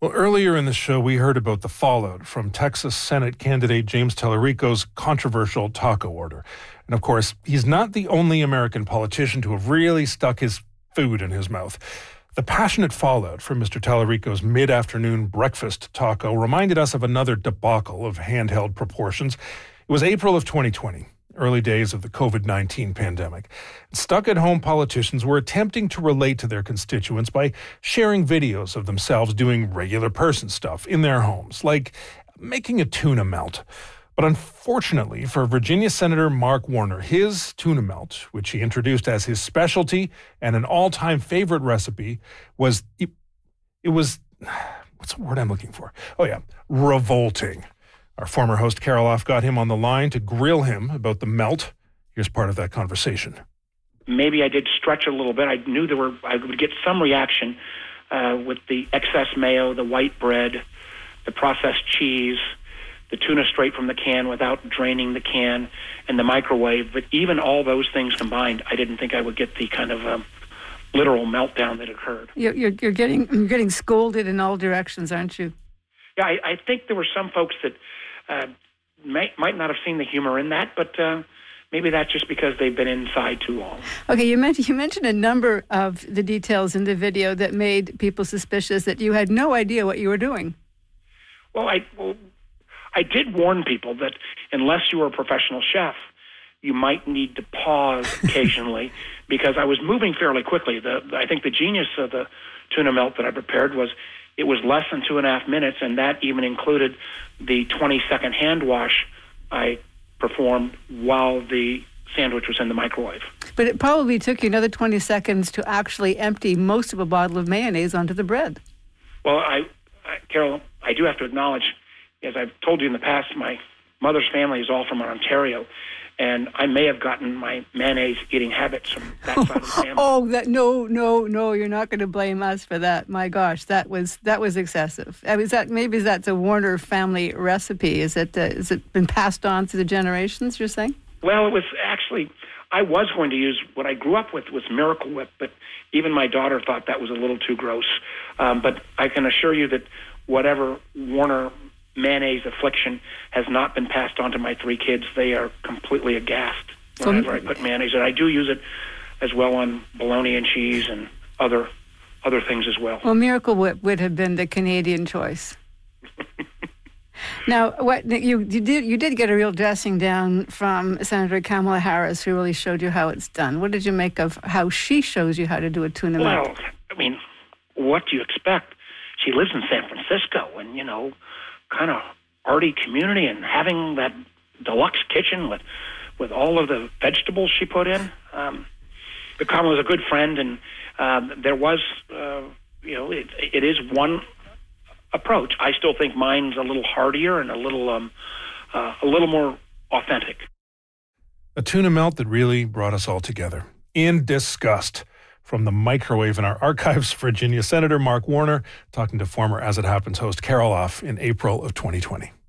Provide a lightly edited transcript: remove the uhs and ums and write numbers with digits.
Well, earlier in the show, we heard about the fallout from Texas Senate candidate James Tallarico's controversial taco order. And of course, he's not the only American politician to have really stuck his food in his mouth. The passionate fallout from Mr. Tallarico's mid-afternoon breakfast taco reminded us of another debacle of handheld proportions. It was April of 2020. Early days of the COVID-19 pandemic. Stuck-at-home politicians were attempting to relate to their constituents by sharing videos of themselves doing regular person stuff in their homes, like making a tuna melt. But unfortunately for Virginia Senator Mark Warner, his tuna melt, which he introduced as his specialty and an all-time favorite recipe, was what's the word I'm looking for? Revolting. Our former host, Carol Off, got him on the line to grill him about the melt. Here's part of that conversation. Maybe I did stretch a little bit. I knew I would get some reaction with the excess mayo, the white bread, the processed cheese, the tuna straight from the can without draining the can, and the microwave. But even all those things combined, I didn't think I would get the kind of literal meltdown that occurred. You're getting scolded in all directions, aren't you? Yeah, I think there were some folks that might not have seen the humor in that, but maybe that's just because they've been inside too long. Okay, you mentioned a number of the details in the video that made people suspicious that you had no idea what you were doing. Well, I did warn people that unless you were a professional chef, you might need to pause occasionally because I was moving fairly quickly. I think the genius of the tuna melt that I prepared was it was less than 2.5 minutes, and that even included the 20-second hand wash I performed while the sandwich was in the microwave. But it probably took you another 20 seconds to actually empty most of a bottle of mayonnaise onto the bread. Well, Carol, I do have to acknowledge, as I've told you in the past, my mother's family is all from Ontario, and I may have gotten my mayonnaise eating habits from that side of the family. No, you're not going to blame us for that. My gosh, that was excessive. Maybe that's a Warner family recipe. Is it been passed on through the generations, you're saying? Well, it was actually, I was going to use what I grew up with was Miracle Whip, but even my daughter thought that was a little too gross. But I can assure you that whatever Warner mayonnaise affliction has not been passed on to my 3 kids. They are completely aghast whenever I put mayonnaise. And I do use it as well on bologna and cheese and other things as well. Well, Miracle Whip would have been the Canadian choice. Now, what you did get a real dressing down from Senator Kamala Harris, who really showed you how it's done. What did you make of how she shows you how to do a tuna melt? Well, I mean, what do you expect? She lives in San Francisco, and kind of arty community, and having that deluxe kitchen with all of the vegetables she put in. But Kamala was a good friend, and there was, it is one approach. I still think mine's a little heartier and a little more authentic. A tuna melt that really brought us all together. In disgust. From the microwave in our archives, Virginia Senator Mark Warner talking to former As It Happens host Carol Off in April of 2020.